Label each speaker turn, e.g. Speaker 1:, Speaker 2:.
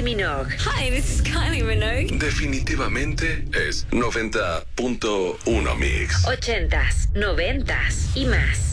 Speaker 1: Minogue.
Speaker 2: Hi, this is Kylie Minogue.
Speaker 3: Definitivamente es 90.1 Mix.
Speaker 1: 80s, 90s y más.